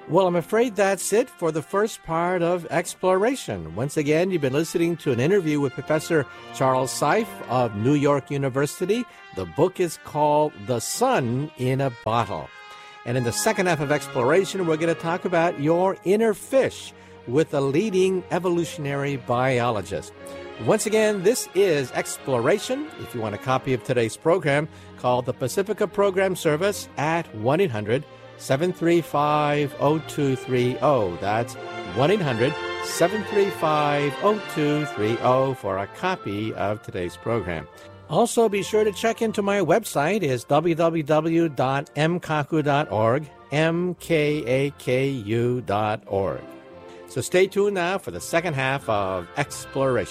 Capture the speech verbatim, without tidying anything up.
Well, I'm afraid that's it for the first part of Exploration. Once again, you've been listening to an interview with Professor Charles Seife of New York University. The book is called The Sun in a Bottle. And in the second half of Exploration, we're going to talk about your inner fish with a leading evolutionary biologist. Once again, this is Exploration. If you want a copy of today's program, call the Pacifica Program Service at one eight hundred seven three five zero two three zero. That's one eight hundred seven three five zero two three zero for a copy of today's program. Also, be sure to check into my website. It's w w w dot m kaku dot org, M K A K U dot org. So stay tuned now for the second half of Exploration.